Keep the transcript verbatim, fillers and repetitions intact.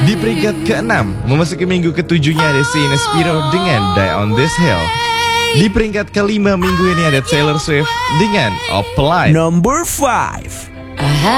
Di peringkat keenam, memasuki minggu ketujuhnya ada Sheena Spiro dengan Die on This Hill. Di peringkat kelima minggu ini ada Taylor Swift dengan Apply. Number five.